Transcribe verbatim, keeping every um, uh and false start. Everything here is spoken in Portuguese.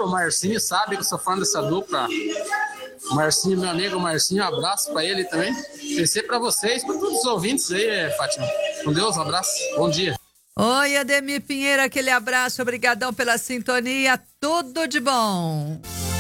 dupla, o Marcinho sabe que eu sou fã dessa dupla. O Marcinho, meu amigo Marcinho, um abraço pra ele também. Pensei pra vocês, pra todos os ouvintes aí, Fátima. Com Deus, um abraço, bom dia. Oi, Ademir Pinheiro, aquele abraço, obrigadão pela sintonia, tudo de bom.